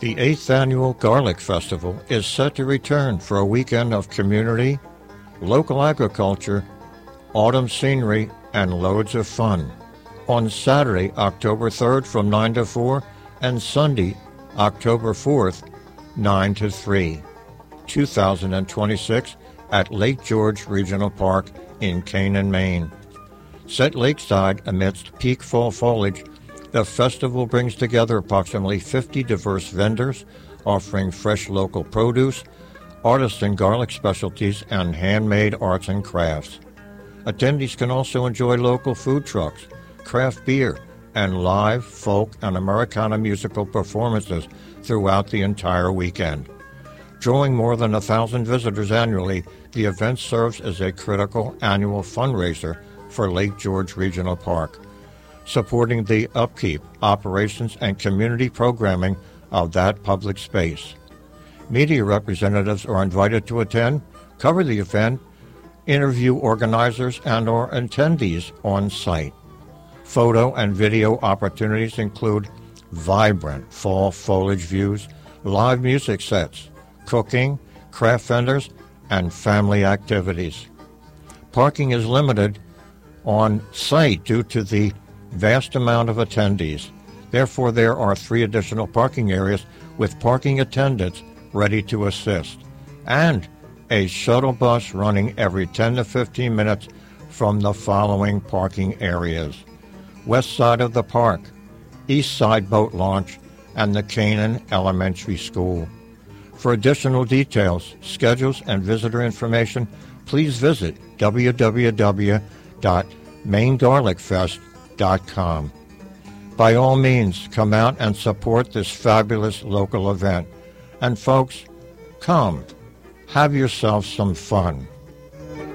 The 8th Annual Garlic Festival is set to return for a weekend of community, local agriculture, autumn scenery, and loads of fun. On Saturday, October 3rd from 9 to 4, and Sunday, October 4th, 9 to 3. 2026 at Lake George Regional Park in Canaan, Maine. Set lakeside amidst peak fall foliage, the festival brings together approximately 50 diverse vendors offering fresh local produce, artisan garlic specialties, and handmade arts and crafts. Attendees can also enjoy local food trucks, craft beer, and live folk and Americana musical performances throughout the entire weekend. Drawing more than 1,000 visitors annually, the event serves as a critical annual fundraiser for Lake George Regional Park, supporting the upkeep, operations, and community programming of that public space. Media representatives are invited to attend, cover the event, interview organizers and/or attendees on site. Photo and video opportunities include vibrant fall foliage views, live music sets, cooking, craft vendors, and family activities. Parking is limited on site due to the vast amount of attendees. Therefore, there are 3 additional parking areas with parking attendants ready to assist, and a shuttle bus running every 10 to 15 minutes from the following parking areas: west side of the park, east side boat launch, and the Canaan Elementary School. For additional details, schedules, and visitor information, please visit www.mainegarlicfest.com. By all means, come out and support this fabulous local event. And folks, come, have yourself some fun.